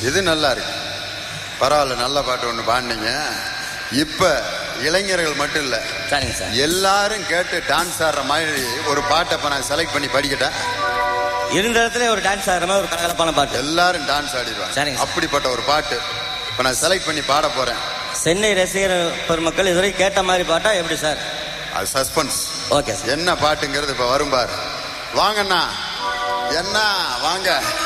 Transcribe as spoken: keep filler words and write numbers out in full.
இது நல்லா இருக்கு, பரவாயில்ல, நல்ல பாட்டு ஒன்று பாடினீங்க. இப்ப இளைஞர்கள் மட்டும் இல்ல, சரிங்க சார், எல்லாரும் கேட்டு டான்ஸ் ஆடுற மாதிரி ஒரு பாட்டை இப்ப நான் செலக்ட் பண்ணி படிக்கட்டேன். இருந்த இடத்துல ஒரு டான்ஸ் ஆடுற மாதிரி ஒரு கலகலப்பான பாட்டு, எல்லாரும் டான்ஸ் ஆடிடுவாங்க. சரிங்க. அப்படிப்பட்ட ஒரு பாட்டு இப்ப நான் செலக்ட் பண்ணி பாட போறேன். சென்னை ரசிகர் பெருமக்கள் இதுவரை கேட்ட மாதிரி பாட்டா எப்படி சார்? அது சஸ்பென்ஸ். Okay sir. என்ன பாட்டுங்கிறது இப்ப வரும் பாரு. வாங்கண்ணா, என்ன வாங்க.